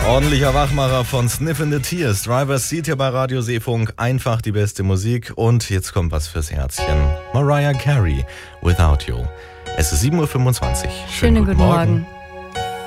Ordentlicher Wachmacher von Sniffin' the Tears. Driver's Seat hier bei Radio Seefunk. Einfach die beste Musik. Und jetzt kommt was fürs Herzchen. Mariah Carey, Without You. Es ist 7.25 Uhr. Schönen guten Morgen.